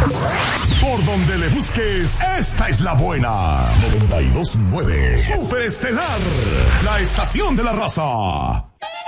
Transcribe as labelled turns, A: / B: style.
A: Por donde le busques, esta es la buena. 92.9 Superestelar, la estación de la raza.